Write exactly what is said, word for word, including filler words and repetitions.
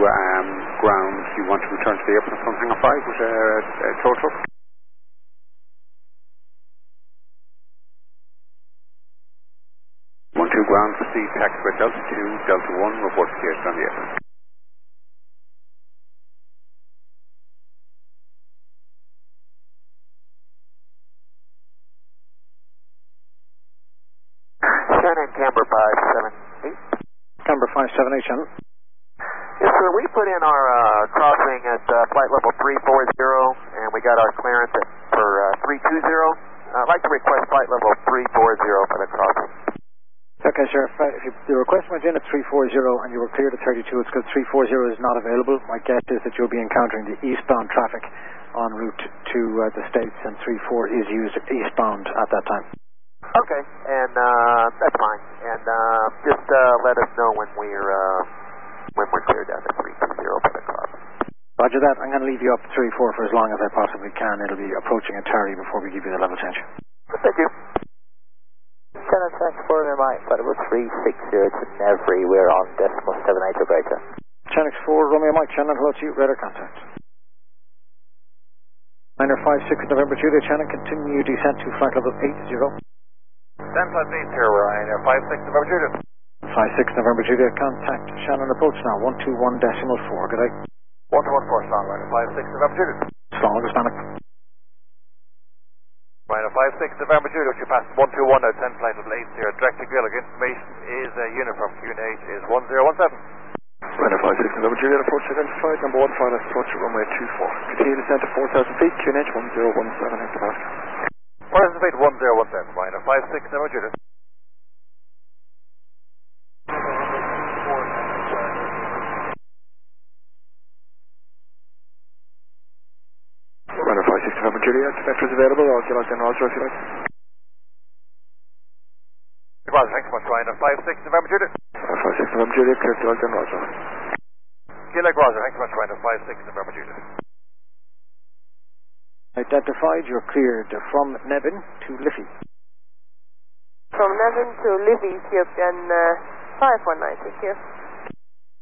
um, ground, you want to return to the airport from Hangar five with a, a tow truck. one two ground, proceed taxi by Delta two, Delta one, report station on the airport. Shannon, Camber five seven eight. Camber five seven eight, Shannon. Yes, sir. We put in our uh, crossing at uh, flight level three four zero, and we got our clearance at, for uh, three two zero. Uh, I'd like to request flight level three four zero for the crossing. Okay, sir. If, uh, if you, the request went in at three four zero and you were cleared at thirty-two, it's because three four zero is not available. My guess is that you'll be encountering the eastbound traffic en route to uh, the States, and three four is used eastbound at that time. Okay, and uh, that's fine. And uh, just uh, let us know when we're uh, when we're cleared down to three two zero for the crossing. Roger that. I'm going to leave you up at three four for as long as I possibly can. It'll be approaching a tarry before we give you the level change. Thank you. Shannon, thanks for the reminder. Flight level three six zero to Nevry. We're on decimal seven eight operator. Channel four, Romeo Mike, Shannon, hello to you. Radar contact. Niner five six November Juliet, Shannon, continue descent to flight level eight zero. ten plus eight here, Ryan. five six November Juliet. five six November Juliet, contact Shannon approach now, one two one decimal four, good day. one two one four, strong, Ryan. five six November Juliet. Strong, understanding. Ryan, five six November Juliet, you passed one two one, now ten flight level eight zero, direct to Gilligan. Information is a unit from Q N H is one zero one seven. Ryan, five six November Juliet, approach identified, number one, final approach at runway two four. Continue descent to four thousand feet, Q N H one zero one seven, into Alaska. four thousand feet, one zero one seven, Ryan, five six November Juliet. Runner five six November Juliet, vectors available, I'll get locked in Roger if you like. Roger, thanks so much, Ryan. five six November Juliet. Runner five six November Juliet, clear to locked in Roger. Gilligan, Roger, thanks so much, Ryan. five six November Juliet. Identified, you're cleared from Nevin to Liffey. From Nevin to Liffey, Ethiopian uh, five one nine, thank you.